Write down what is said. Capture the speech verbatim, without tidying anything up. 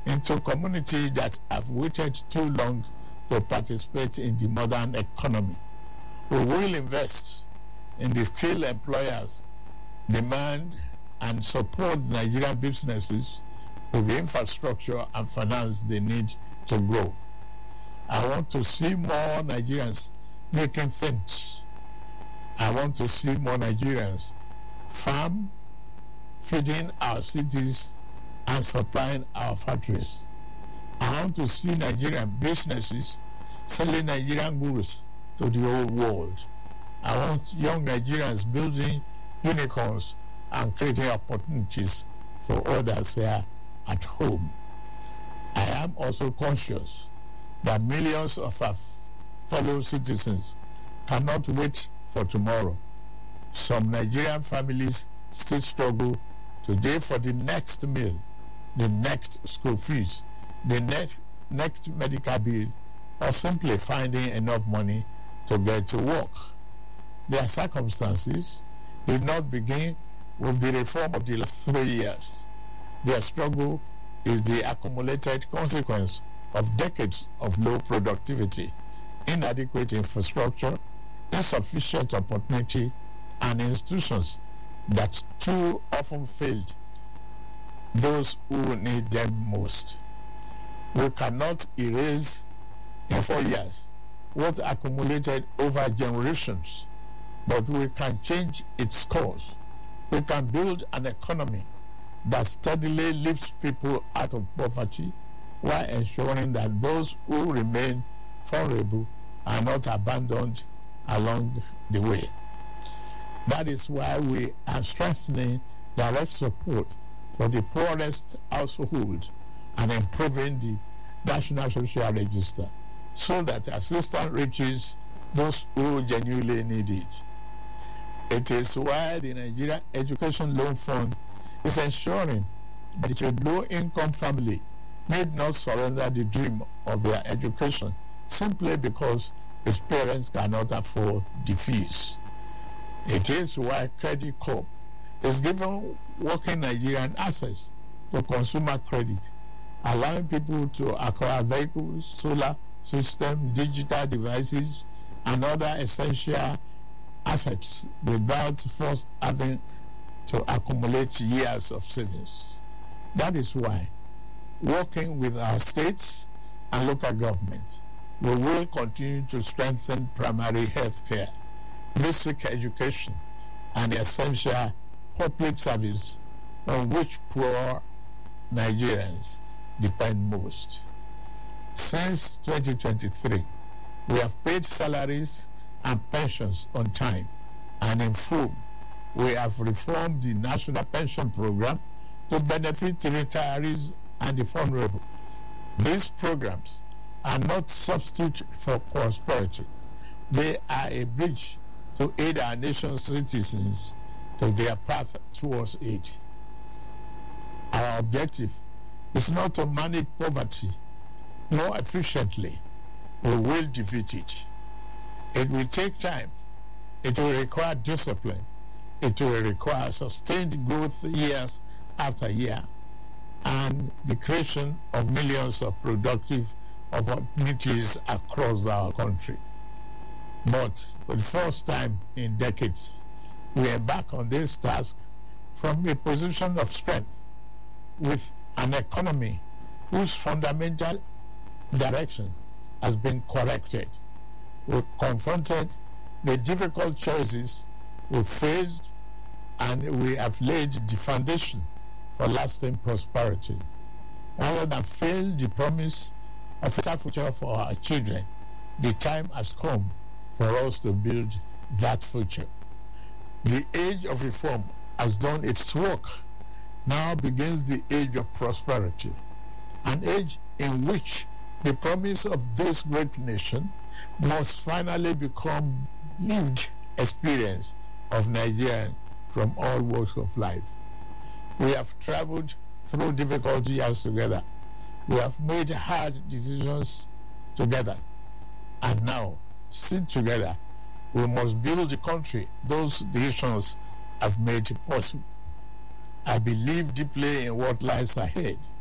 into communities that have waited too long to participate in the modern economy. We will invest in the skilled employers, demand and support Nigerian businesses with the infrastructure and finance they need to grow. I want to see more Nigerians making things. I want to see more Nigerians farm, feeding our cities and supplying our factories. I want to see Nigerian businesses selling Nigerian goods to the whole world. I want young Nigerians building unicorns and creating opportunities for others here at home. I am also conscious that millions of our fellow citizens cannot wait for tomorrow. Some Nigerian families still struggle today for the next meal, the next school fees, the next, next medical bill, or simply finding enough money to get to work. Their circumstances did not begin with the reform of the last three years. Their struggle is the accumulated consequence of decades of low productivity, inadequate infrastructure, insufficient opportunity, and institutions that too often failed those who need them most. We cannot erase in four years what accumulated over generations, but we can change its course. We can build an economy that steadily lifts people out of poverty while ensuring that those who remain vulnerable are not abandoned along the way. That is why we are strengthening direct support for the poorest households and improving the National Social Register so that assistance reaches those who genuinely need it. It is why the Nigeria Education Loan Fund is ensuring that a low-income family need not surrender the dream of their education simply because its parents cannot afford the fees. It is why Credit Corp is giving working Nigerian access to consumer credit, allowing people to acquire vehicles, solar systems, digital devices, and other essential assets without first having to accumulate years of savings. That is why, working with our states and local government, we will continue to strengthen primary health care, basic education, and essential public service on which poor Nigerians depend most. Since twenty twenty-three, we have paid salaries and pensions on time and in full. We have reformed the National Pension Program to benefit retirees and the vulnerable. These programs are not substitute for prosperity. They are a bridge to aid our nation's citizens to their path towards aid. Our objective is not to manage poverty more efficiently. We will defeat it. It will take time. It will require discipline. It will require sustained growth years after year and the creation of millions of productive opportunities across our country. But for the first time in decades, we embark on this task from a position of strength with an economy whose fundamental direction has been corrected. We confronted the difficult choices we faced, and we have laid the foundation for lasting prosperity. Rather than fail the promise of a better future for our children, the time has come for us to build that future. The age of reform has done its work. Now begins the age of prosperity, an age in which the promise of this great nation must finally become lived experience of Nigerians from all walks of life. We have traveled through difficult years together. We have made hard decisions together. And now, sit together, we must build the country those decisions have made possible. I believe deeply in what lies ahead.